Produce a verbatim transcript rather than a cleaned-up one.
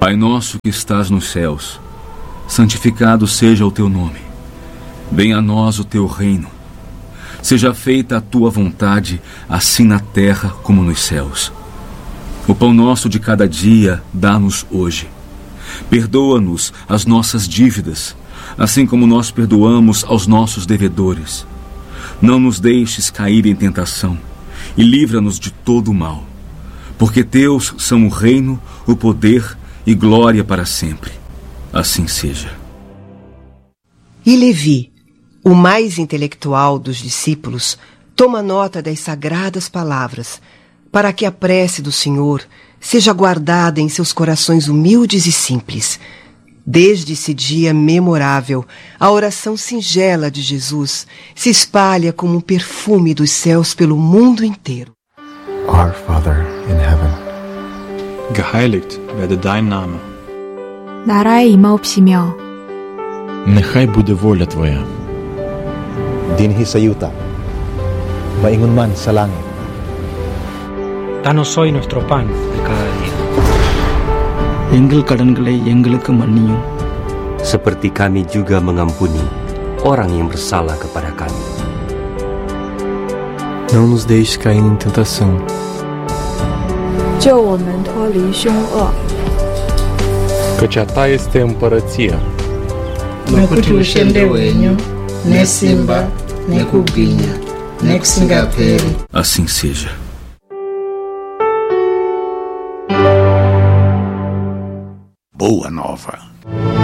Pai nosso que estás nos céus, santificado seja o teu nome. Venha a nós o teu reino. Seja feita a tua vontade, assim na terra como nos céus. O pão nosso de cada dia dá-nos hoje. Perdoa-nos as nossas dívidas, assim como nós perdoamos aos nossos devedores. Não nos deixes cair em tentação e livra-nos de todo o mal. Porque teus são o reino, o poder e glória para sempre. Assim seja. E Levi, o mais intelectual dos discípulos, toma nota das sagradas palavras, para que a prece do Senhor seja guardada em seus corações humildes e simples. Desde esse dia memorável, a oração singela de Jesus se espalha como um perfume dos céus pelo mundo inteiro. Our Father in heaven. Geheiligt werde dein Name. 나라의 임하옵시며 Nechaj bude воля Твоя. Dinhi sa yuta, maingon man sa langit. Danos hoy nuestro pan de cada día. எங்கள் கடன்களை எங்களுக்கு மன்னியும். Seperti kami juga mengampuni orang yang bersalah kepada kami. Não nos deixe cair em tentação. 救我们脱离凶恶。 Căci a Ta este împărăția. Nu kuti ushende wenyu, ne simba, ne kubhinya, ne kusingaperi. Assim seja. Boa Nova.